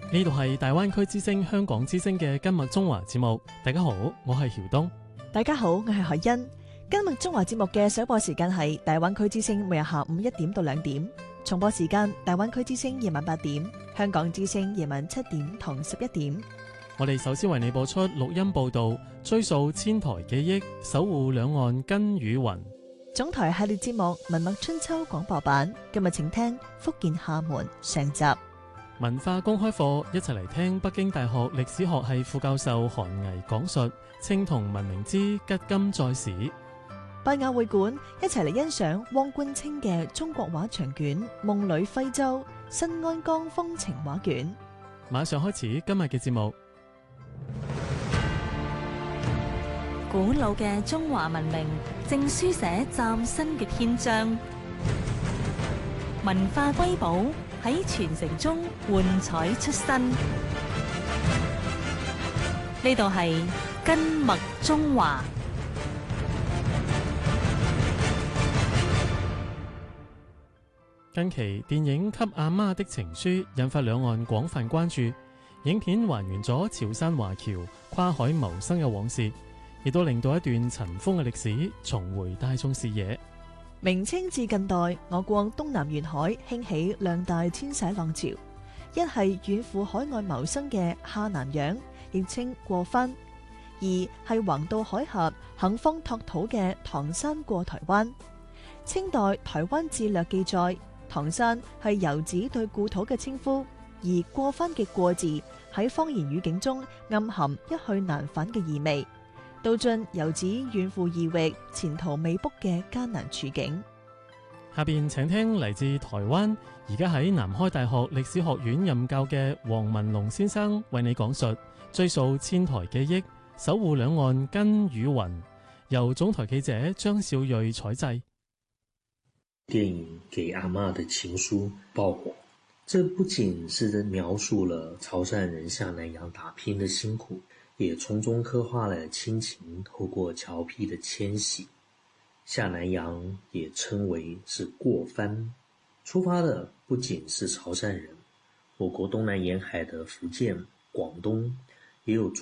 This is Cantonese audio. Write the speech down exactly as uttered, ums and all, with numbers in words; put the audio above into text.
呢度係大灣區之聲香港之聲嘅今日中華節目。大家好，我係曉東。 大家好，我係海欣。今日中華節目嘅首播時間係大灣區之聲每日下午一點到兩點，重播時間大灣區之聲夜晚八點，香港之聲夜晚七點同十一點。 我哋首先為你播出錄音報道，追溯千台記憶，守護兩岸根與雲。 總台系列節目《文墨春秋》廣播版，今日請聽福建廈門上集。 文化公開課，一齊嚟聽北京大學歷史學系副教授韓巍講述青銅文明之吉今在史。 拜亞會館，一齊嚟欣賞汪觀清嘅中國畫長卷《夢裏徽州新安江風情畫卷》。 馬上開始今日嘅節目。 古老嘅中華文明正書寫嶄新嘅篇章，文化瑰寶喺傳承中喚彩出新。呢度係根脈中華。 近期電影《給阿媽的情書》引發兩岸廣泛關注，影片還原咗潮汕華僑跨海謀生嘅往事，亦都令到一段塵封嘅歷史重回大眾視野。 明清至近代，我國東南沿海興起兩大遷徙浪潮，一係遠赴海外謀生嘅下南洋，亦稱過番；二係橫渡海峽肯方拓土嘅唐山過台灣。清代《台灣志略》記載，唐山係遊子對故土嘅稱呼，而過番嘅過字喺方言語境中暗含一去難返嘅意味，道盡遊子遠赴異域、前途未卜嘅艱難處境。 下邊請聽嚟自台灣，而家喺南開大學歷史學院任教嘅黃文龍先生為你講述追溯千台記憶，守護兩岸根與雲，由總台記者張少睿採製。 電影《給阿嬷的情書》爆火，這不僅是描述了潮汕人下南洋打拼的辛苦，也從中刻畫了親情透過僑批的遷徙。下南洋也稱為是過番，出發的不僅是潮汕人，我國東南沿海的福建、廣東也有